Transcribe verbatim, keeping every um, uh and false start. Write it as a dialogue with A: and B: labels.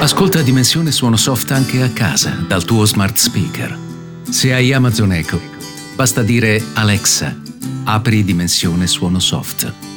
A: Ascolta Dimensione Suono Soft anche a casa dal tuo smart speaker. Se hai Amazon Echo, basta dire Alexa, apri Dimensione Suono Soft.